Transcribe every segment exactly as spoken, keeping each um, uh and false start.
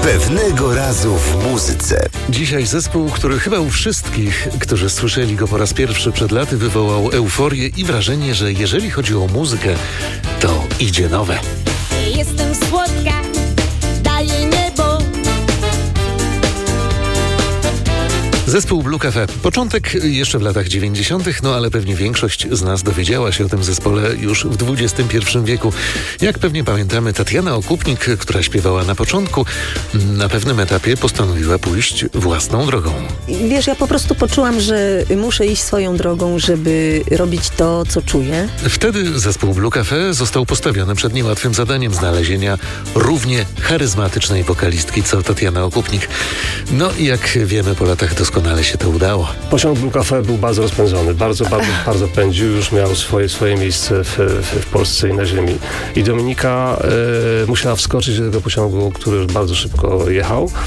Pewnego razu w muzyce. Dzisiaj zespół, który chyba u wszystkich, którzy słyszeli go po raz pierwszy przed laty, wywołał euforię i wrażenie, że jeżeli chodzi o muzykę, to idzie nowe. Jestem słodka, daję niebo. Zespół Blue Cafe. Początek jeszcze w latach dziewięćdziesiątych, no ale pewnie większość z nas dowiedziała się o tym zespole już w dwudziestym pierwszym wieku. Jak pewnie pamiętamy, Tatiana Okupnik, która śpiewała na początku, na pewnym etapie postanowiła pójść własną drogą. Wiesz, ja po prostu poczułam, że muszę iść swoją drogą, żeby robić to, co czuję. Wtedy zespół Blue Cafe został postawiony przed niełatwym zadaniem znalezienia równie charyzmatycznej wokalistki co Tatiana Okupnik. No i jak wiemy, po latach doskonale Doskonale się to udało. Pociąg Blue Cafe był bardzo rozpędzony, bardzo, bardzo, bardzo pędził, już miał swoje, swoje miejsce w, w, w Polsce i na ziemi. I Dominika e, musiała wskoczyć do tego pociągu, który już bardzo szybko jechał. E,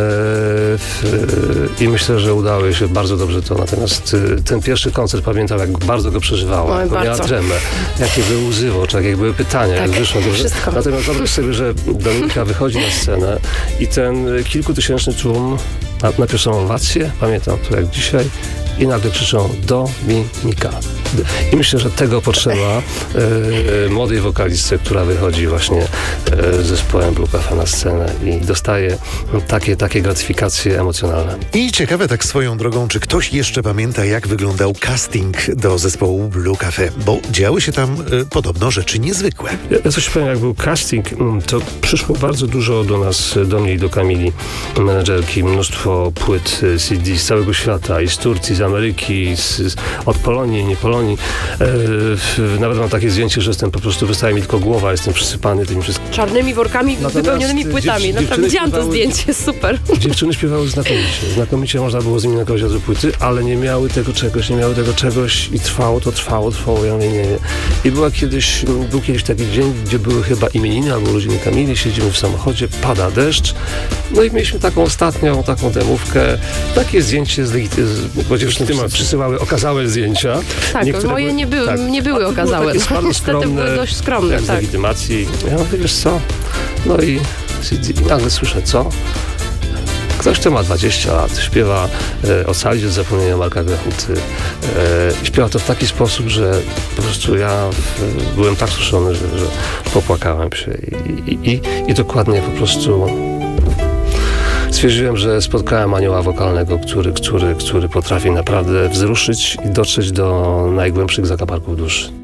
w, I myślę, że udało jej się bardzo dobrze to. Natomiast e, ten pierwszy koncert pamiętam, jak bardzo go przeżywała. Oj, jak miała tremę, jakie były łzy w oczach, jak były pytania, tak, jak wyszło dobrze. Wszystko. Natomiast wyobraź sobie, że Dominika wychodzi na scenę i ten kilkutysięczny tłum na, na pierwszą owację, pamiętam to jak dzisiaj, i nagle krzyczą Dominika. I myślę, że tego potrzeba e, młodej wokalistce, która wychodzi właśnie e, z zespołem Blue Cafe na scenę i dostaje takie, takie gratyfikacje emocjonalne. I ciekawe tak swoją drogą, czy ktoś jeszcze pamięta, jak wyglądał casting do zespołu Blue Cafe, bo działy się tam y, podobno rzeczy niezwykłe. Ja, ja coś powiem, jak był casting, to przyszło bardzo dużo do nas, do mnie i do Kamili, menedżerki, mnóstwo płyt C D z całego świata, i z Turcji, z Ameryki, z, od Polonii, nie Polonii. E, w, nawet mam takie zdjęcie, że jestem po prostu, wystaje mi tylko głowa, jestem przysypany tymi wszystkimi. Czarnymi workami Natomiast wypełnionymi płytami. dziew- Naprawdę widziałam to śpiewały- zdjęcie, super. Dziewczyny śpiewały znakomicie. Znakomicie można było z nimi nagrać do płyty, ale nie miały tego czegoś, nie miały tego czegoś i trwało to, trwało, trwało. Ja mówię, nie, nie. I była kiedyś, był kiedyś taki dzień, gdzie były chyba imieniny albo urodziny Kamili, siedzimy w samochodzie, pada deszcz, no i mieliśmy taką ostatnią, taką demówkę, takie zdjęcie, z, z, bo dziewczyny przysyłały okazałe zdjęcia. Tak, Niektóre moje były, nie były, tak. nie A były to okazałe. Było takie No, niestety skromne, były dość skromne, jak z tak. legitymacji. Ja mówię, wiesz co? No i nagle słyszę, co? Ktoś, kto ma dwadzieścia lat, śpiewa e, o Salzie z zapomnienia Marka Grechuty. E, śpiewa to w taki sposób, że po prostu ja e, byłem tak wzruszony, że, że popłakałem się. I, i, i, I dokładnie po prostu stwierdziłem, że spotkałem anioła wokalnego, który, który, który potrafi naprawdę wzruszyć i dotrzeć do najgłębszych zakamarków duszy.